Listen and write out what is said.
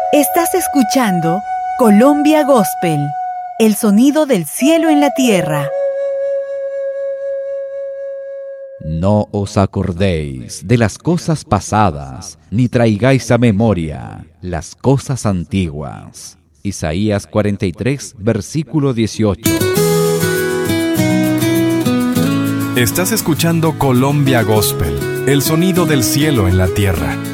Estás escuchando Colombia Gospel, el sonido del cielo en la tierra. No os acordéis de las cosas pasadas, ni traigáis a memoria las cosas antiguas. Isaías 43, versículo 18. Estás escuchando Colombia Gospel, el sonido del cielo en la tierra.